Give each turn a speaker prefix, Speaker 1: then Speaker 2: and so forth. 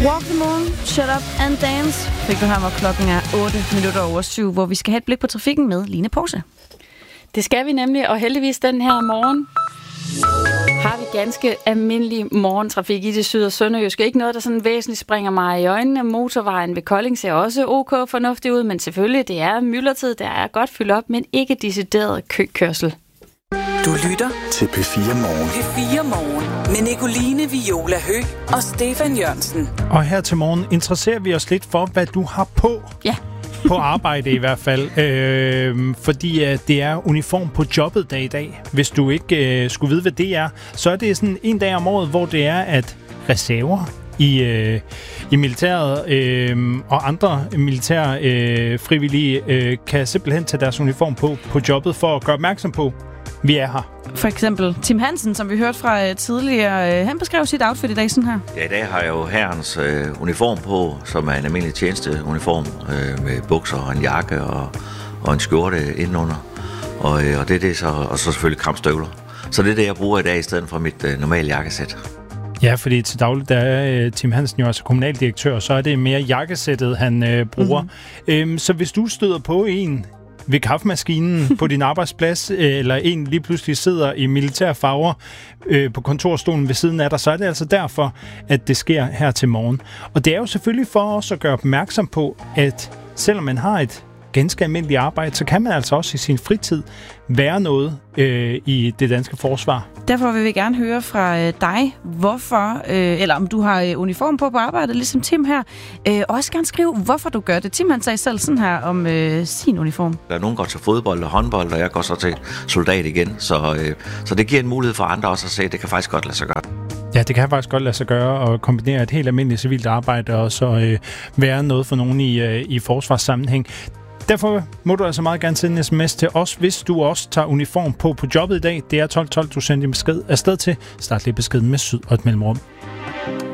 Speaker 1: Walk the Moon, Shut Up and Dance. Fik du her, hvor klokken er 7:08, hvor vi skal have et blik på trafikken med Line Porsche.
Speaker 2: Det skal vi nemlig, og heldigvis den her morgen har vi ganske almindelig morgentrafik i det syd- og sønderjyske. Ikke noget, der sådan væsentligt springer mig i øjnene. Motorvejen ved Kolding ser også ok fornuftig ud, men selvfølgelig, det er myldretid, der er godt fyldt op, men ikke decideret køkørsel.
Speaker 3: Du lytter
Speaker 4: til P4 Morgen.
Speaker 3: P4 Morgen med Nicoline Viola Høgh og Stefan Jørgensen.
Speaker 5: Og her til morgen interesserer vi os lidt for, hvad du har på.
Speaker 2: Ja.
Speaker 5: På arbejde i hvert fald. Fordi det er uniform på jobbet dag i dag. Hvis du ikke skulle vide, hvad det er, så er det sådan en dag om året, hvor det er, at reserver i militæret og andre militære frivillige kan simpelthen tage deres uniform på jobbet for at gøre opmærksom på, vi er her.
Speaker 1: For eksempel Tim Hansen, som vi hørte fra tidligere, han beskrev sit outfit i dag sådan her.
Speaker 6: Ja, i dag har jeg jo hærens uniform på, som er en almindelig tjenesteuniform med bukser og en jakke og en skjorte indenunder. Og det er det så, og så selvfølgelig kampstøvler. Så det er det, jeg bruger i dag i stedet for mit normale jakkesæt.
Speaker 5: Ja, fordi til dagligt der er Tim Hansen jo altså kommunaldirektør, så er det mere jakkesættet, han bruger. Så hvis du støder på en ved kaffemaskinen på din arbejdsplads, eller en lige pludselig sidder i militære farver på kontorstolen ved siden af dig, så er det altså derfor, at det sker her til morgen. Og det er jo selvfølgelig for os at gøre opmærksom på, at selvom man har et ganske almindeligt arbejde, så kan man altså også i sin fritid være noget i det danske forsvar.
Speaker 1: Derfor vil vi gerne høre fra dig, hvorfor, eller om du har uniform på arbejdet, ligesom Tim her. Også gerne skrive, hvorfor du gør det. Tim, han sagde selv sådan her om sin uniform.
Speaker 6: Der er nogen, der går til fodbold og håndbold, og jeg går så til soldat igen. Så det giver en mulighed for andre også at se, at det kan faktisk godt lade sig gøre.
Speaker 5: Ja, det kan faktisk godt lade sig gøre at kombinere et helt almindeligt civilt arbejde og så være noget for nogen i forsvarssammenhæng. Derfor må du altså meget gerne sende en sms til os, hvis du også tager uniform på jobbet i dag. Det er 1212, du sender din besked afsted til. Start lige beskeden med syd og et mellemrum.